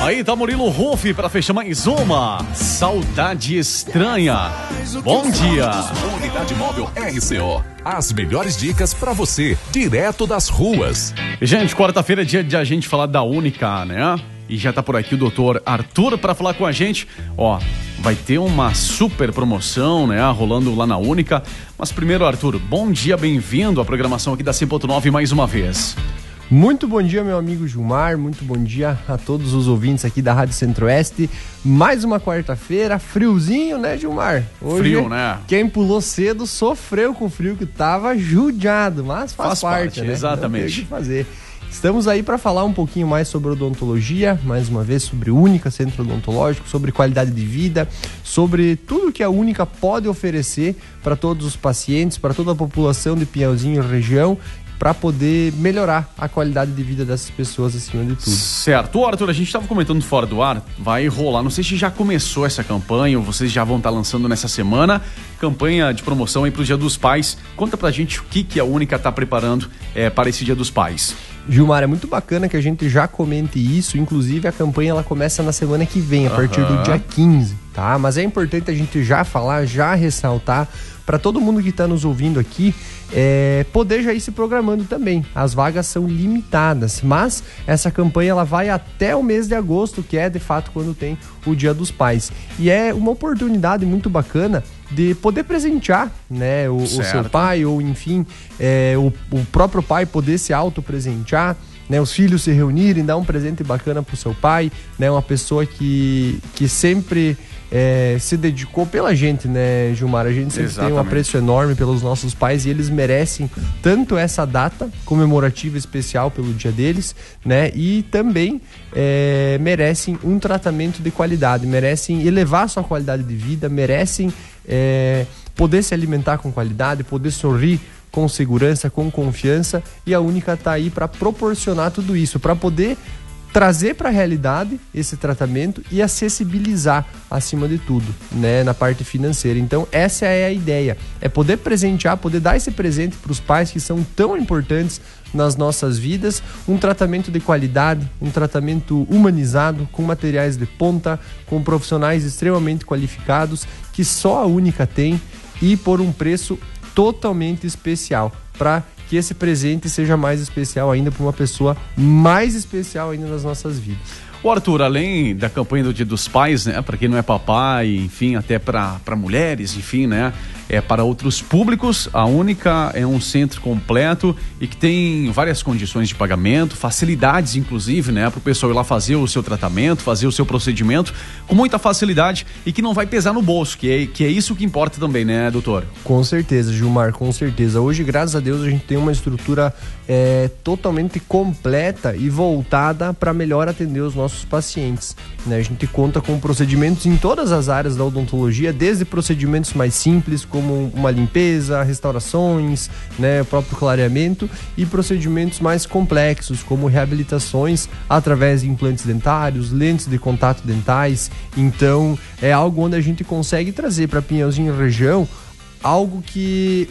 Aí tá Murilo Ruff para fechar mais uma Saudade Estranha. Bom dia. Unidade Móvel RCO. As melhores dicas para você, direto das ruas. Gente, quarta-feira é dia de a gente falar da Única, né? E já tá por aqui o doutor Arthur para falar com a gente. Ó, vai ter uma super promoção, né? Rolando lá na Única. Mas primeiro, Arthur, bom dia, bem-vindo à programação aqui da 100.9 mais uma vez. Muito bom dia, meu amigo Gilmar, muito bom dia a todos os ouvintes aqui da Rádio Centro-Oeste. Mais uma quarta-feira, friozinho, né, Gilmar? Hoje, frio, né? Quem pulou cedo sofreu com o frio, que tava judiado, mas faz parte, né? Exatamente. Não tem o que fazer. Estamos aí para falar um pouquinho mais sobre odontologia, mais uma vez sobre Única Centro Odontológico, sobre qualidade de vida, sobre tudo que a Única pode oferecer para todos os pacientes, para toda a população de Pinhalzinho e região, para poder melhorar a qualidade de vida dessas pessoas acima de tudo. Certo. Ô, Arthur, a gente estava comentando fora do ar, vai rolar, não sei se já começou essa campanha ou vocês já vão estar lançando nessa semana, campanha de promoção aí pro Dia dos Pais. Conta pra gente o que a Única tá preparando para esse Dia dos Pais. Gilmar, é muito bacana que a gente já comente isso, inclusive a campanha ela começa na semana que vem, a partir do dia 15, tá? Mas é importante a gente já falar, já ressaltar, para todo mundo que está nos ouvindo aqui, poder já ir se programando também. As vagas são limitadas, mas essa campanha ela vai até o mês de agosto, que é de fato quando tem o Dia dos Pais. E é uma oportunidade muito bacana de poder presentear, né, o seu pai, ou enfim, o próprio pai poder se autopresentear, né, os filhos se reunirem, dar um presente bacana pro seu pai, né, uma pessoa que sempre se dedicou pela gente, né, Gilmar? A gente sempre tem um apreço enorme pelos nossos pais e eles merecem tanto essa data comemorativa especial pelo dia deles, né, e também merecem um tratamento de qualidade, merecem elevar sua qualidade de vida, merecem poder se alimentar com qualidade, poder sorrir com segurança, com confiança, e a Única tá aí para proporcionar tudo isso, para poder trazer para a realidade esse tratamento e acessibilizar acima de tudo, né, na parte financeira. Então essa é a ideia, é poder presentear, poder dar esse presente para os pais que são tão importantes nas nossas vidas, um tratamento de qualidade, um tratamento humanizado, com materiais de ponta, com profissionais extremamente qualificados, que só a Única tem, e por um preço totalmente especial, para que esse presente seja mais especial ainda para uma pessoa mais especial ainda nas nossas vidas. O Arthur, além da campanha do Dia dos Pais, né, para quem não é papai, enfim, até para mulheres, enfim, né, para outros públicos, a Única é um centro completo e que tem várias condições de pagamento, facilidades inclusive, né, para o pessoal ir lá fazer o seu tratamento, fazer o seu procedimento com muita facilidade e que não vai pesar no bolso, que é isso que importa também, né, doutor? Com certeza, Gilmar, com certeza. Hoje, graças a Deus, a gente tem uma estrutura totalmente completa e voltada para melhor atender os nossos pacientes, né? A gente conta com procedimentos em todas as áreas da odontologia, desde procedimentos mais simples, como uma limpeza, restaurações, né, o próprio clareamento, e procedimentos mais complexos, como reabilitações através de implantes dentários, lentes de contato dentais. Então, é algo onde a gente consegue trazer para Pinhalzinho e região algo que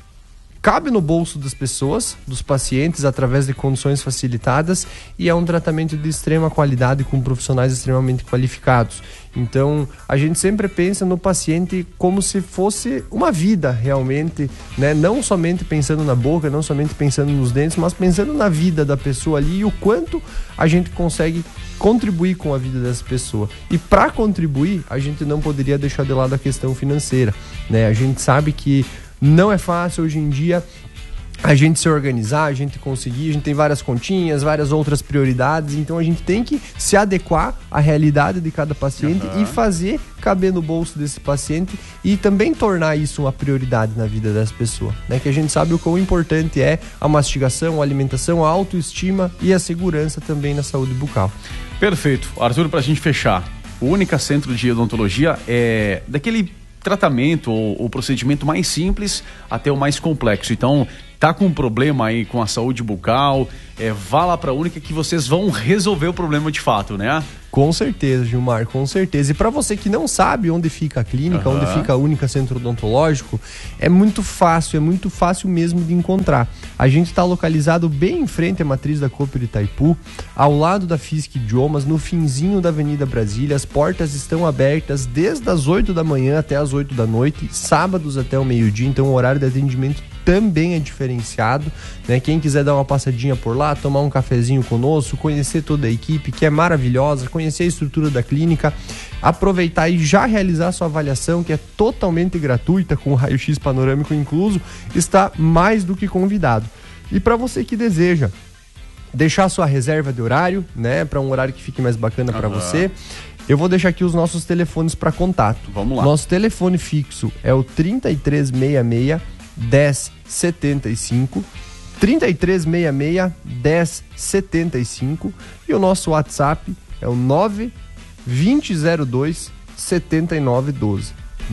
cabe no bolso das pessoas, dos pacientes, através de condições facilitadas, e é um tratamento de extrema qualidade com profissionais extremamente qualificados. Então, a gente sempre pensa no paciente como se fosse uma vida realmente, né? Não somente pensando na boca, não somente pensando nos dentes, mas pensando na vida da pessoa ali e o quanto a gente consegue contribuir com a vida dessa pessoa. E para contribuir, a gente não poderia deixar de lado a questão financeira, né? A gente sabe que não é fácil hoje em dia a gente se organizar, a gente conseguir, a gente tem várias continhas, várias outras prioridades, então a gente tem que se adequar à realidade de cada paciente e fazer caber no bolso desse paciente e também tornar isso uma prioridade na vida dessa pessoa, né? Que a gente sabe o quão importante é a mastigação, a alimentação, a autoestima e a segurança também na saúde bucal. Perfeito. Arthur, pra gente fechar, o Única Centro de Odontologia é daquele tratamento ou procedimento mais simples até o mais complexo. Então, tá com um problema aí com a saúde bucal, vá lá pra Única que vocês vão resolver o problema de fato, né? Com certeza, Gilmar, com certeza. E para você que não sabe onde fica a clínica, onde fica a Única Centro Odontológico, é muito fácil mesmo de encontrar. A gente está localizado bem em frente à matriz da Cooper Itaipu, ao lado da Fisk Idiomas, no finzinho da Avenida Brasília. As portas estão abertas desde as 8 da manhã até as 8 da noite, sábados até o meio-dia, então o horário de atendimento também é diferenciado, né? Quem quiser dar uma passadinha por lá, tomar um cafezinho conosco, conhecer toda a equipe, que é maravilhosa, conhecer a estrutura da clínica, aproveitar e já realizar sua avaliação, que é totalmente gratuita, com o raio-x panorâmico incluso, está mais do que convidado. E para você que deseja deixar sua reserva de horário, né, para um horário que fique mais bacana para você, eu vou deixar aqui os nossos telefones para contato. Vamos lá. Nosso telefone fixo é o 3366 1075, 3366 1075, e o nosso WhatsApp é o 92002 7912,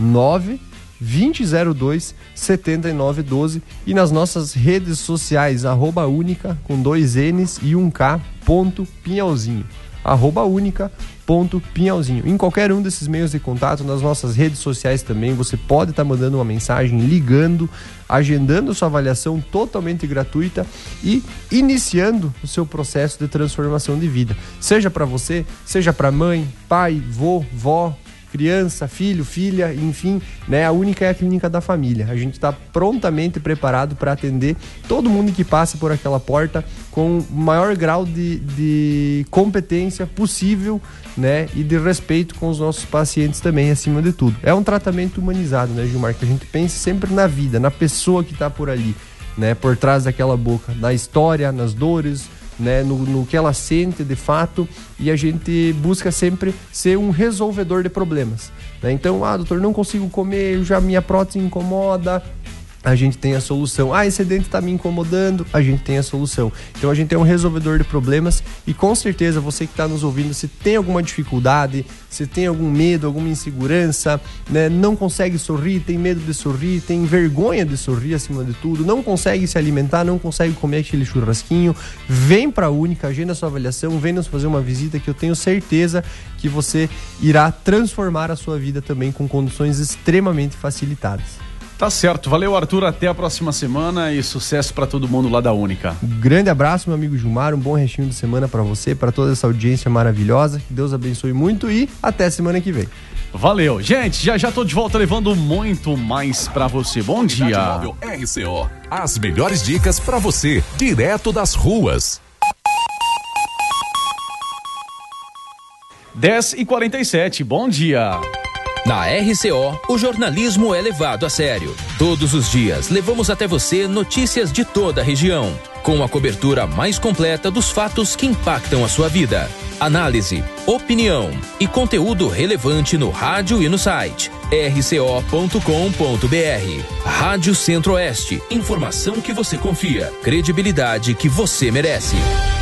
92002 7912, e nas nossas redes sociais @única com 2 N's e 1K .pinhalzinho, @única.pinhalzinho. Em qualquer um desses meios de contato, nas nossas redes sociais também, você pode estar mandando uma mensagem, ligando, agendando sua avaliação totalmente gratuita e iniciando o seu processo de transformação de vida. Seja para você, seja para mãe, pai, vô, vó, criança, filho, filha, enfim, né? A Única é a clínica da família. A gente está prontamente preparado para atender todo mundo que passa por aquela porta com o maior grau de competência possível, né? E de respeito com os nossos pacientes também, acima de tudo. É um tratamento humanizado, né, Gilmar? Que a gente pensa sempre na vida, na pessoa que está por ali, né? Por trás daquela boca, na história, nas dores, né, no que ela sente de fato, e a gente busca sempre ser um resolvedor de problemas, né? Então, doutor, não consigo comer, já minha prótese incomoda, a gente tem a solução. Esse dente está me incomodando, a gente tem a solução. Então a gente é um resolvedor de problemas, e com certeza você que está nos ouvindo, se tem alguma dificuldade, se tem algum medo, alguma insegurança, né, não consegue sorrir, tem medo de sorrir, tem vergonha de sorrir acima de tudo, não consegue se alimentar, não consegue comer aquele churrasquinho, vem para a Única, agenda a sua avaliação, vem nos fazer uma visita, que eu tenho certeza que você irá transformar a sua vida também com condições extremamente facilitadas. Tá certo, valeu, Arthur, até a próxima semana e sucesso para todo mundo lá da Única. Grande abraço, meu amigo Gilmar, um bom restinho de semana para você, para toda essa audiência maravilhosa, que Deus abençoe muito e até semana que vem. Valeu, gente, já tô de volta levando muito mais para você. Bom dia. Móvel RCO, as melhores dicas para você, direto das ruas. 10h47, bom dia. Na RCO, o jornalismo é levado a sério. Todos os dias, levamos até você notícias de toda a região, com a cobertura mais completa dos fatos que impactam a sua vida. Análise, opinião e conteúdo relevante no rádio e no site rco.com.br. Rádio Centro-Oeste, informação que você confia, credibilidade que você merece.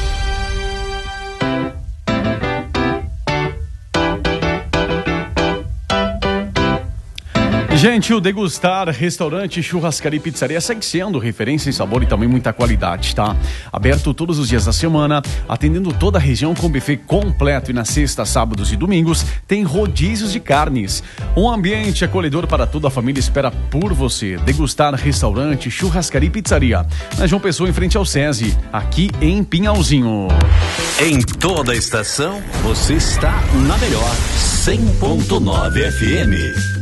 Gente, o Degustar Restaurante, Churrascaria e Pizzaria segue sendo referência em sabor e também muita qualidade, tá? Aberto todos os dias da semana, atendendo toda a região com buffet completo, e na sexta, sábados e domingos tem rodízios de carnes. Um ambiente acolhedor para toda a família espera por você. Degustar Restaurante, Churrascaria e Pizzaria, na João Pessoa, em frente ao SESI, aqui em Pinhalzinho. Em toda a estação, você está na melhor 100.9 FM.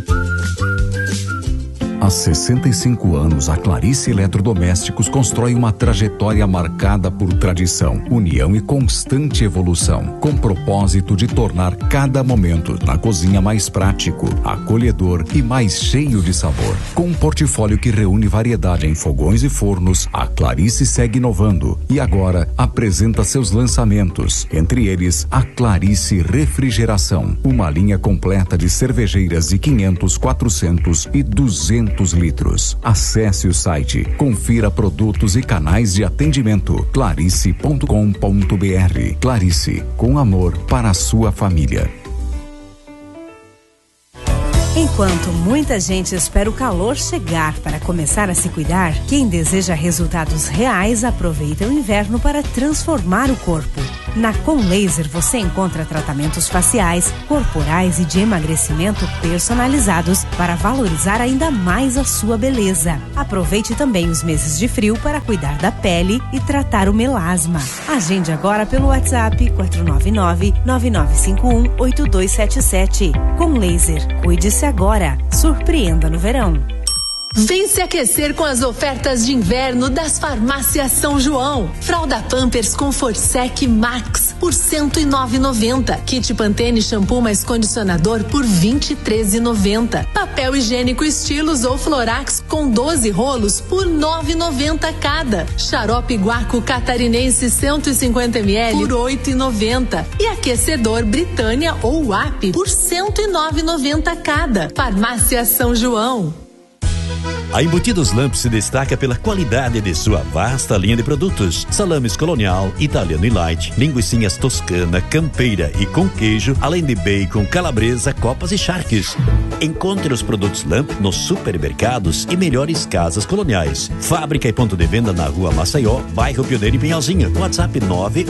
Há 65 anos, a Clarice Eletrodomésticos constrói uma trajetória marcada por tradição, união e constante evolução, com propósito de tornar cada momento na cozinha mais prático, acolhedor e mais cheio de sabor. Com um portfólio que reúne variedade em fogões e fornos, a Clarice segue inovando e agora apresenta seus lançamentos, entre eles a Clarice Refrigeração, uma linha completa de cervejeiras de 500, 400 e 200 litros. Acesse o site, confira produtos e canais de atendimento clarice.com.br. Clarice, com amor para a sua família. Enquanto muita gente espera o calor chegar para começar a se cuidar, quem deseja resultados reais aproveita o inverno para transformar o corpo. Na Com Laser você encontra tratamentos faciais, corporais e de emagrecimento personalizados para valorizar ainda mais a sua beleza. Aproveite também os meses de frio para cuidar da pele e tratar o melasma. Agende agora pelo WhatsApp 499-9951-8277. Com Laser, cuide-se agora. Surpreenda no verão. Vem se aquecer com as ofertas de inverno das Farmácias São João. Fralda Pampers com Forsec Max por R$ 109,90. Kit Pantene shampoo mais condicionador por R$ 23,90. Papel higiênico Estilos ou Florax com 12 rolos por R$ 9,90 cada. Xarope Guaco Catarinense 150 ml por R$ 8,90. E aquecedor Britânia ou WAP por R$ 109,90 cada. Farmácia São João. A Embutidos Lamp se destaca pela qualidade de sua vasta linha de produtos. Salames colonial, italiano e light, linguicinhas toscana, campeira e com queijo, além de bacon, calabresa, copas e charques. Encontre os produtos Lamp nos supermercados e melhores casas coloniais. Fábrica e ponto de venda na Rua Maceió, bairro Pioneiro e Pinhalzinho. WhatsApp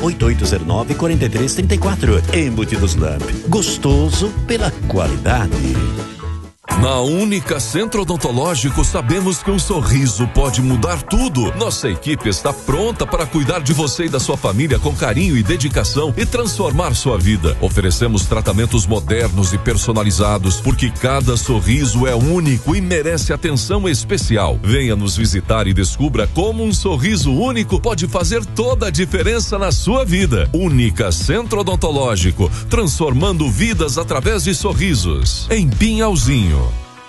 98809-4334. Embutidos Lamp. Gostoso pela qualidade. Na Única Centro Odontológico sabemos que um sorriso pode mudar tudo. Nossa equipe está pronta para cuidar de você e da sua família com carinho e dedicação e transformar sua vida. Oferecemos tratamentos modernos e personalizados, porque cada sorriso é único e merece atenção especial. Venha nos visitar e descubra como um sorriso único pode fazer toda a diferença na sua vida. Única Centro Odontológico, transformando vidas através de sorrisos. Em Pinhalzinho.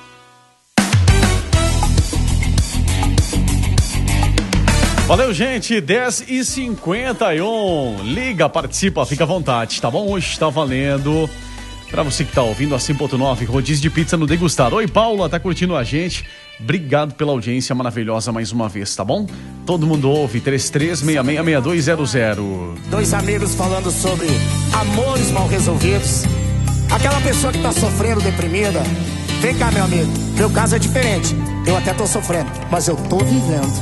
Valeu, gente, 10h51. Liga, participa, fica à vontade, tá bom? Hoje tá valendo. Pra você que tá ouvindo a 100.9, rodízio de pizza no Degustar. Oi, Paula, tá curtindo a gente? Obrigado pela audiência maravilhosa mais uma vez, tá bom? Todo mundo ouve, 33666200. Dois amigos falando sobre amores mal resolvidos. Aquela pessoa que tá sofrendo, deprimida. Vem cá, meu amigo, meu caso é diferente. Eu até tô sofrendo, mas eu tô vivendo.